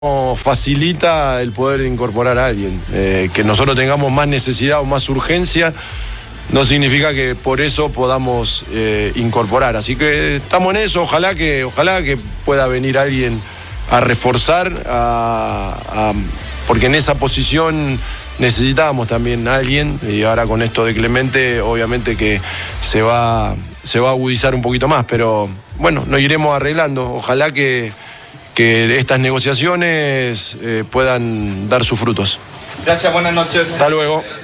facilita el poder incorporar a alguien. Que nosotros tengamos más necesidad o más urgencia no significa que por eso podamos incorporar. Así que estamos en eso. Ojalá que pueda venir alguien a reforzar, porque en esa posición necesitábamos también a alguien, y ahora con esto de Clemente obviamente que se va a agudizar un poquito más, pero bueno, nos iremos arreglando. Ojalá que estas negociaciones puedan dar sus frutos. Gracias, buenas noches. Hasta luego.